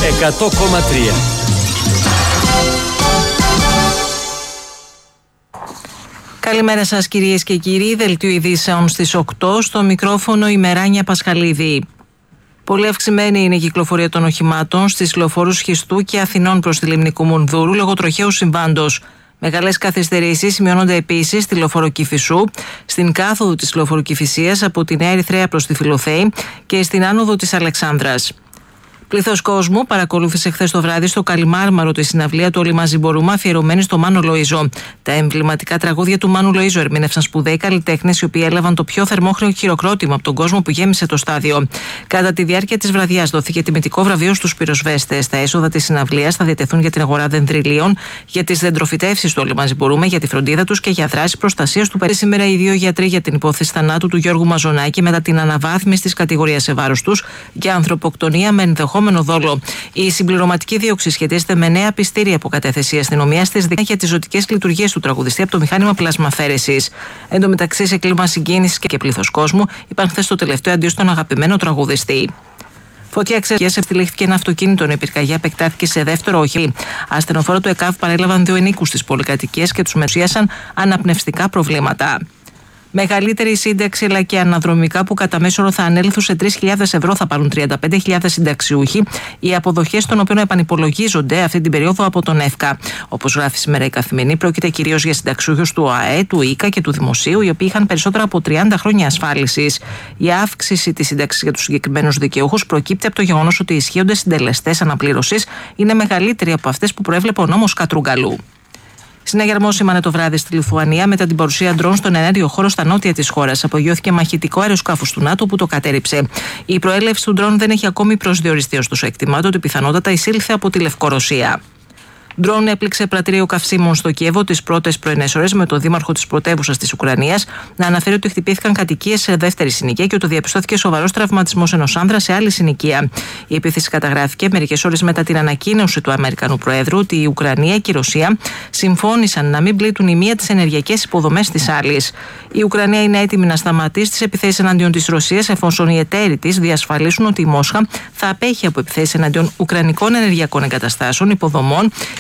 100,3. Καλημέρα σας κυρίες και κύριοι, δελτίο ειδήσεων στις 8, στο μικρόφωνο η Μεράνια Πασχαλίδη. Πολύ αυξημένη είναι η κυκλοφορία των οχημάτων στις λεωφόρους Χιστού και Αθηνών προς τη Λιμνικού Μουνδούρου λόγω τροχαίου συμβάντος. Μεγάλες καθυστερήσεις σημειώνονται επίσης στη λεωφόρο Κηφισού, στην κάθοδο της λεωφόρου Κηφισίας από τη Νέα Ερυθρέα προς τη Φιλοθέη και στην άνοδο της Αλεξάνδρας. Πλήθος κόσμου παρακολούθησε χθες το βράδυ στο Καλιμάρμαρο τη συναυλία του Όλοι Μαζί Μπορούμε, αφιερωμένη στο Μάνο Λοΐζο. Τα εμβληματικά τραγούδια του Μάνου Λοΐζο ερμήνευσαν σπουδαίοι καλλιτέχνες, οι οποίοι έλαβαν το πιο θερμό χειροκρότημα από τον κόσμο που γέμισε το στάδιο. Κατά τη διάρκεια της βραδιάς δόθηκε τιμητικό βραβείο στους πυροσβέστες. Τα έσοδα της συναυλίας θα διατεθούν για την αγορά δεντριλίων, για τις δεντροφυτεύσεις του Όλοι Μαζί Μπορούμε, για τη φροντίδα τους και για δράσεις προστασίας του. Σήμερα οι δύο γιατροί για την υπόθεση θανάτου του Γιώργου Μαζονάκη μετά την αναβάθμιση της κατηγορίας σε βάρος τους για ανθρωποκτονία με ενδεχόμενο δόλο. Η συμπληρωματική δίωξη σχετίζεται με νέα πιστήρια που κατέθεσε η αστυνομία στις δικασίες για τις ζωτικές λειτουργίες του τραγουδιστή από το μηχάνημα πλασμαφέρεσης. Εν τω μεταξύ, σε κλίμα συγκίνησης και πλήθος κόσμου, είπαν χθες το τελευταίο αντίο στον αγαπημένο τραγουδιστή. Φωτιά εξαιρετικές ευθυλίχθηκε ένα αυτοκίνητο, η πυρκαγιά επεκτάθηκε σε δεύτερο όχημα. Ασθενοφόρο του ΕΚΑΒ παρέλαβαν 2 ενίκους της πολυκατοικίας και τους μετουσίασαν αναπνευστικά προβλήματα. Μεγαλύτερη σύνταξη αλλά και αναδρομικά που κατά μέσο όρο θα ανέλθουν σε 3.000 ευρώ θα πάρουν 35.000 συνταξιούχοι, οι αποδοχές των οποίων επανυπολογίζονται αυτή την περίοδο από τον ΕΦΚΑ. Όπως γράφει σήμερα η Καθημερινή, πρόκειται κυρίως για συνταξιούχους του ΟΑΕ, του ΙΚΑ και του Δημοσίου, οι οποίοι είχαν περισσότερα από 30 χρόνια ασφάλισης. Η αύξηση της σύνταξης για τους συγκεκριμένους δικαιούχους προκύπτει από το γεγονός ότι οι ισχύοντες συντελεστές αναπλήρωσης είναι μεγαλύτεροι από αυτές που προέβλεπε ο νόμος Κατρούγκαλου. Συναγερμό σήμανε το βράδυ στη Λιθουανία μετά την παρουσία ντρόν στον ενέργειο χώρο στα νότια της χώρας. Απογειώθηκε μαχητικό αεροσκάφος του ΝΑΤΟ που το κατέρριψε. Η προέλευση του ντρόν δεν έχει ακόμη προσδιοριστεί, ωστόσο εκτιμάται ότι πιθανότατα εισήλθε από τη Λευκορωσία. Ντρόν έπληξε πρατήριο καυσίμων στο Κίεβο τις πρώτες πρωινές ώρες, με τον δήμαρχο της πρωτεύουσας της Ουκρανίας να αναφέρει ότι χτυπήθηκαν κατοικίες σε δεύτερη συνοικία και ότι διαπιστώθηκε σοβαρός τραυματισμός ενός άνδρα σε άλλη συνοικία. Η επίθεση καταγράφηκε μερικές ώρες μετά την ανακοίνωση του Αμερικανού Προέδρου ότι η Ουκρανία και η Ρωσία συμφώνησαν να μην πλήττουν η μία τις ενεργειακές υποδομές της άλλης. Η Ουκρανία είναι έτοιμη να σταματήσει τις επιθέσεις εναντίον της Ρωσίας, εφόσον οι εταίροι της διασφαλίσουν ότι η Μόσχα θα απέχει από επιθέσεις εναντίον ουκρανικών ενεργειακών εγκαταστάσεων, υποδομών